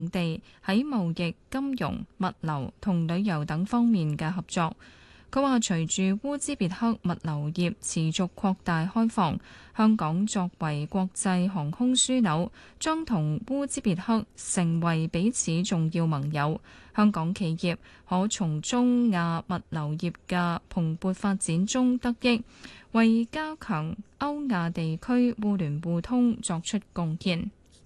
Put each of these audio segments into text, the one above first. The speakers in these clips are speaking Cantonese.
地喺貿易、金融、物流同旅遊等方面嘅合作。佢話：隨住烏茲別克物流業持續擴大開放，香港作為國際航空樞紐，將同烏茲別克成為彼此重要盟友。香港企業可從中亞物流業嘅蓬勃發展中得益，為加強歐亞地區互聯互通作出貢獻。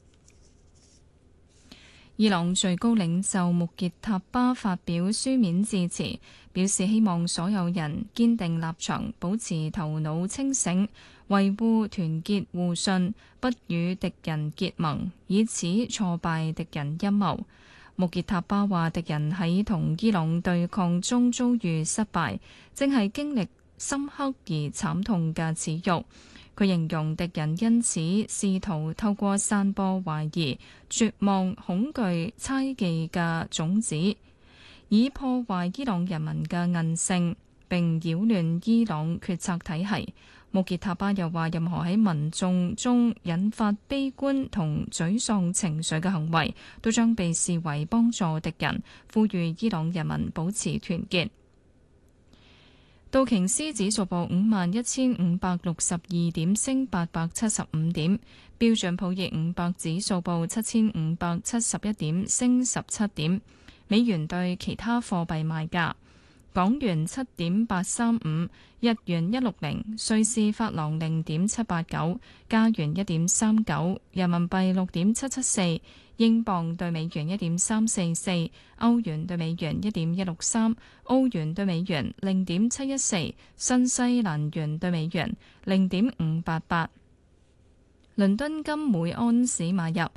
伊朗最高領袖穆傑塔巴發表書面致辭，表示希望所有人堅定立場，保持頭腦清醒，維護團結互信，不與敵人結盟，以此挫敗敵人陰謀。穆傑塔巴話：敵人喺同伊朗對抗中遭遇失敗，正係經歷深刻而慘痛嘅恥辱。佢形容敵人因此試圖透過散播懷疑、絕望、恐懼、猜忌嘅種子，以破壞伊朗人民嘅韌性，並擾亂伊朗決策體系。穆傑塔巴又話：任何喺民眾中引發悲觀同沮喪情緒嘅行為，都將被視為幫助敵人，呼籲伊朗人民保持團結。道瓊斯指數報51,562點，升875點；標準普爾500指數報7,571點，升17點。美元對其他貨幣賣價：港元7.835，日元160，瑞士法郎0.789，加元1.39，人民幣6.774。英鎊對美元1.344，歐元對美元1.163，澳元對美元0.714，新西蘭元對美元0.588。倫敦金每安士買入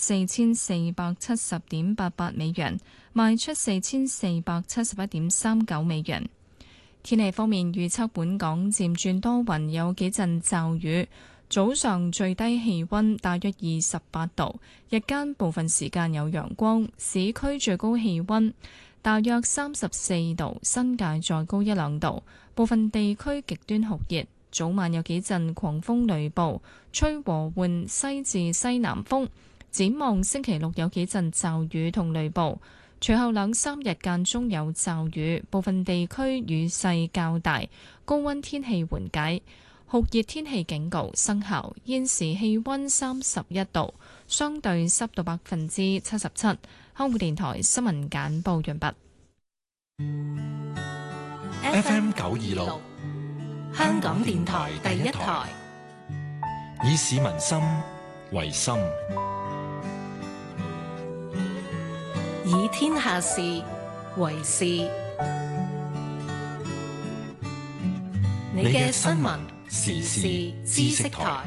4470.88美元，賣出4471.39美元。天氣方面預測，本港漸轉多雲，有幾陣驟雨。早上最低氣溫大約28度，日間部分時間有陽光，市區最高氣溫大約34度，新界再高一兩度，部分地區極端酷熱，早晚有幾陣狂風雷暴，吹和緩西至西南風。展望星期六有幾陣驟雨同雷暴，隨後2-3日間中有驟雨，部分地區雨勢較大，高溫天氣緩解。酷熱天氣警告生效，現時氣溫31度，相對濕度77%。香港電台新聞簡報完畢。 FM 926，香港電台第一台，以市民心為心， 以天下事為事。你嘅新聞時事知識台。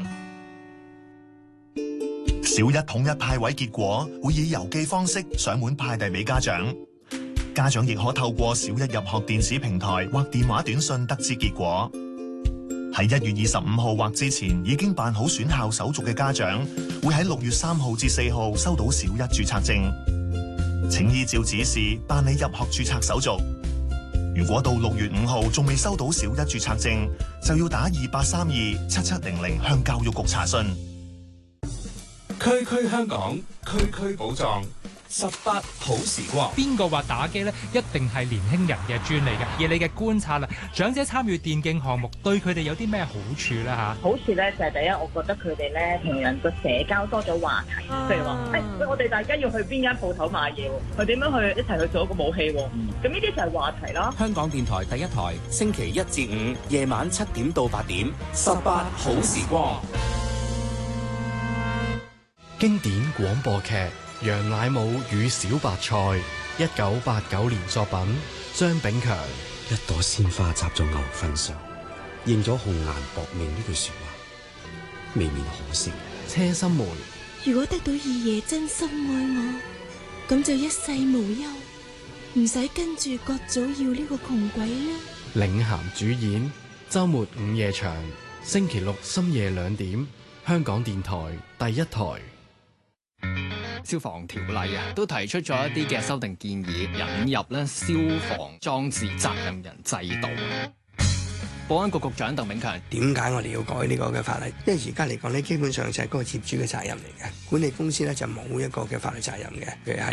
小一統一派位結果會以郵寄方式上門派遞俾家長，家長亦可透過小一入學電子平台或電話短信得知結果。喺1月25號或之前已經辦好選校手續嘅家長，會喺6月3號至4號收到小一註冊證，請依照指示辦理入學註冊手續。如果到6月5號仲未收到小一註冊證，就要打28327700向教育局查詢。 區區香港，區區寶藏，18好時光。 邊個話打機呢？一定係年輕人嘅專利嘅。而你嘅觀察啦，長者參與電競項目對佢哋有啲咩好處呢？嚇， 好處咧就係第一，我覺得佢哋咧同人個社交多咗話題，譬如話，我哋大家要去邊間鋪頭買嘢喎，佢點樣去一齊去做一個武器喎？咁呢啲就係話題啦。 香港電台第一台，星期1至5夜晚7點到8點，18好時光。 經典廣播劇《楊乃武與小白菜》，1989年作品，張炳強。 一朵鮮花插在牛糞上，應咗紅顏薄命呢句說話，未免可惜。 車心梅， 如果得到二爺真心愛我，咁就一世無憂，唔使跟住各組要呢個窮鬼啦。 領銜主演，周末午夜場，星期六深夜2點，香港電台第一台。 消防條例啊，都提出咗一啲嘅修訂建議，引入咧消防裝置責任人制度。 保安局局長鄧炳強， 點解我哋要改呢個嘅法例？因為而家嚟講呢，基本上就係嗰個業主嘅責任嚟嘅，管理公司咧就冇一個嘅法律責任嘅。譬如